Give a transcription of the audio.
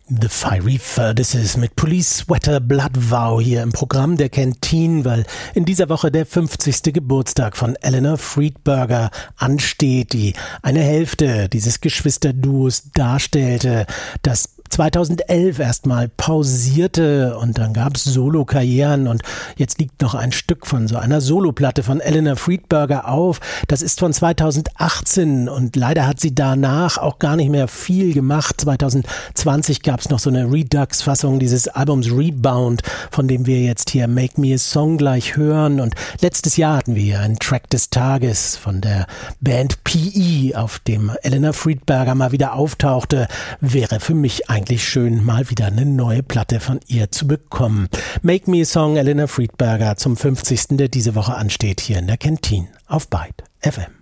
The Fiery Furnaces mit Police Sweater Blood Vow hier im Programm der Canteen, weil in dieser Woche der 50. Geburtstag von Eleanor Friedberger ansteht, die eine Hälfte dieses Geschwisterduos darstellte, das 2011 erstmal pausierte und dann gab es Solo-Karrieren und jetzt liegt noch ein Stück von so einer Soloplatte von Eleanor Friedberger auf. Das ist von 2018 und leider hat sie danach auch gar nicht mehr viel gemacht. 2020 gab es noch so eine Redux-Fassung dieses Albums Rebound, von dem wir jetzt hier Make Me a Song gleich hören, und letztes Jahr hatten wir hier einen Track des Tages von der Band PE, auf dem Eleanor Friedberger mal wieder auftauchte. Wäre für mich eigentlich schön, mal wieder eine neue Platte von ihr zu bekommen. Make Me a Song, Eleanor Friedberger zum 50. der diese Woche ansteht, hier in der Canteen auf Byte FM.